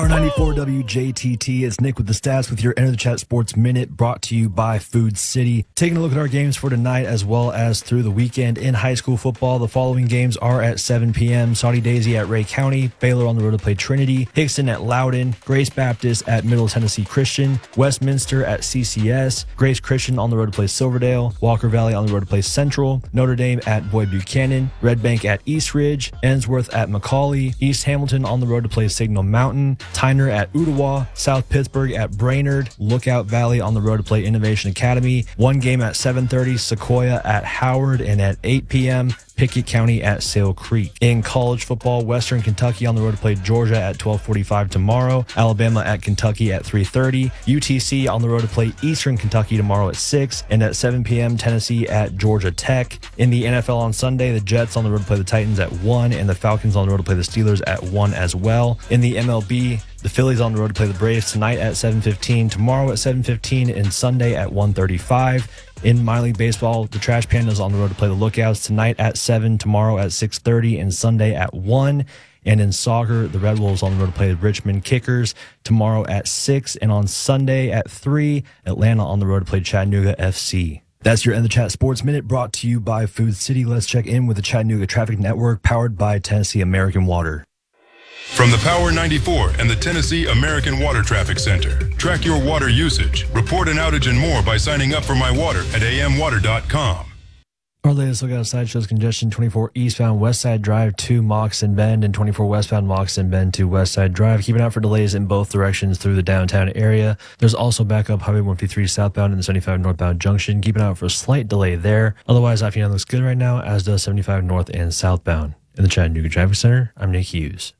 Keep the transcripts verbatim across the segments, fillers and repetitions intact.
R ninety-four W J T T, it's Nick with the stats with your Enter the Chat Sports Minute brought to you by Food City. Taking a look at our games for tonight as well as through the weekend in high school football. The following games are at seven p.m. Saudi Daisy at Ray County, Baylor on the road to play Trinity, Hickson at Loudon, Grace Baptist at Middle Tennessee Christian, Westminster at C C S, Grace Christian on the road to play Silverdale, Walker Valley on the road to play Central, Notre Dame at Boyd Buchanan, Red Bank at East Ridge, Ensworth at McCauley, East Hamilton on the road to play Signal Mountain, Tyner at Ottawa, South Pittsburgh at Brainerd, Lookout Valley on the road to play Innovation Academy. One game at seven thirty, Sequoia at Howard, and at eight p.m., Pickett County at Sale Creek. In college football, Western Kentucky on the road to play Georgia at twelve forty-five tomorrow, Alabama at Kentucky at three thirty, U T C on the road to play Eastern Kentucky tomorrow at six, and at seven p.m., Tennessee at Georgia Tech. In the N F L on Sunday, the Jets on the road to play the Titans at one, and the Falcons on the road to play the Steelers at one as well. In the M L B, the Phillies on the road to play the Braves tonight at seven fifteen, tomorrow at seven fifteen, and Sunday at one thirty-five. In minor league baseball, the Trash Pandas on the road to play the Lookouts tonight at seven, tomorrow at six thirty, and Sunday at one. And in soccer, the Red Wolves on the road to play the Richmond Kickers tomorrow at six, and on Sunday at three, Atlanta on the road to play Chattanooga F C. That's your End the Chat Sports Minute brought to you by Food City. Let's check in with the Chattanooga Traffic Network powered by Tennessee American Water. From the Power ninety-four and the Tennessee American Water Traffic Center. Track your water usage, report an outage and more by signing up for My Water at a m water dot com. Our latest look outside shows congestion twenty-four eastbound West Side Drive to Moxon Bend and twenty-four westbound Moxon Bend to West Side Drive. Keep an eye out for delays in both directions through the downtown area. There's also backup Highway one fifty-three southbound and the seventy-five northbound junction. Keep an eye out for a slight delay there. Otherwise, I F nine looks good right now, as does seventy-five north and southbound. In the Chattanooga Traffic Center, I'm Nick Hughes.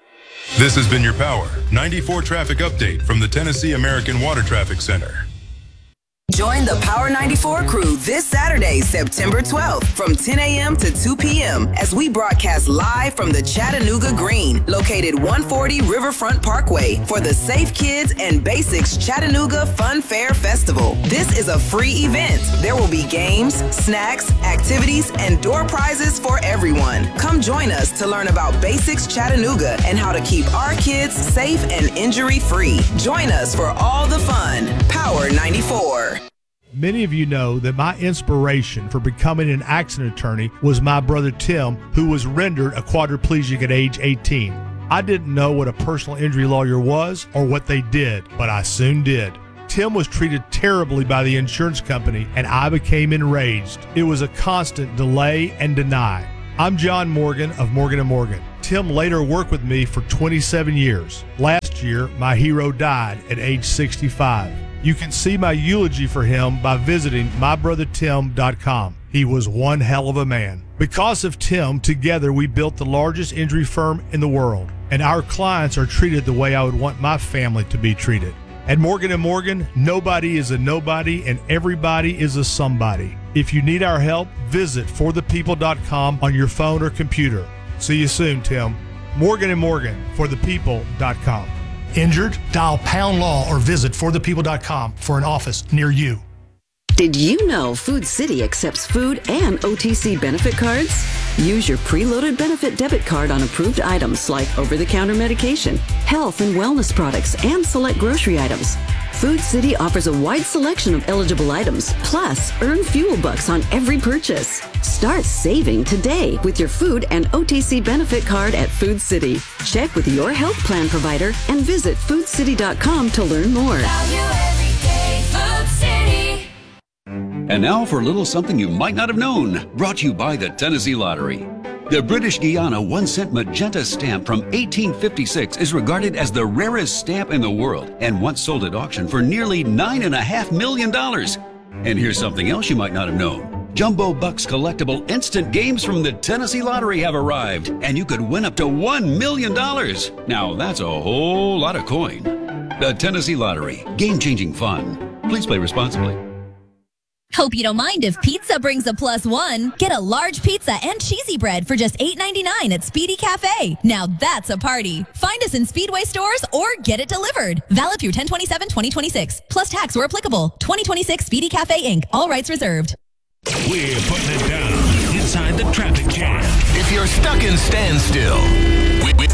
This has been your Power ninety-four traffic update from the Tennessee American Water Traffic Center. Join the Power ninety-four crew this Saturday, September twelfth, from ten a.m. to two p.m. as we broadcast live from the Chattanooga Green, located one forty Riverfront Parkway, for the Safe Kids and Basics Chattanooga Fun Fair Festival. This is a free event. There will be games, snacks, activities, and door prizes for everyone. Come join us to learn about Basics Chattanooga and how to keep our kids safe and injury-free. Join us for all the fun. Power ninety-four. Many of you know that my inspiration for becoming an accident attorney was my brother Tim, who was rendered a quadriplegic at age eighteen. I didn't know what a personal injury lawyer was or what they did, but I soon did. Tim was treated terribly by the insurance company, and I became enraged. It was a constant delay and deny. I'm John Morgan of Morgan and Morgan. Tim later worked with me for twenty-seven years. Last year, my hero died at age sixty-five. You can see my eulogy for him by visiting my brother tim dot com. He was one hell of a man. Because of Tim, together we built the largest injury firm in the world, and our clients are treated the way I would want my family to be treated. At Morgan and Morgan, nobody is a nobody and everybody is a somebody. If you need our help, visit for the people dot com on your phone or computer. See you soon, Tim. Morgan and Morgan, for the people dot com. Injured? Dial Pound Law or visit for the people dot com for an office near you. Did you know Food City accepts food and O T C benefit cards? Use your preloaded benefit debit card on approved items like over-the-counter medication, health and wellness products, and select grocery items. Food City offers a wide selection of eligible items, plus earn fuel bucks on every purchase. Start saving today with your food and O T C benefit card at Food City. Check with your health plan provider and visit food city dot com to learn more. And now for a little something you might not have known, brought to you by the Tennessee Lottery. The British Guiana one cent magenta stamp from eighteen fifty-six is regarded as the rarest stamp in the world and once sold at auction for nearly nine point five million dollars. And here's something else you might not have known. Jumbo Bucks collectible instant games from the Tennessee Lottery have arrived, and you could win up to one million dollars. Now that's a whole lot of coin. The Tennessee Lottery, game-changing fun. Please play responsibly. Hope you don't mind if pizza brings a plus one. Get a large pizza and cheesy bread for just eight ninety-nine at Speedy Cafe. Now that's a party. Find us in Speedway stores or get it delivered. Valid through ten twenty-seven twenty twenty-six. Plus tax where applicable. twenty twenty-six Speedy Cafe Incorporated. All rights reserved. We're putting it down inside the traffic jam. If you're stuck in standstill, we, we,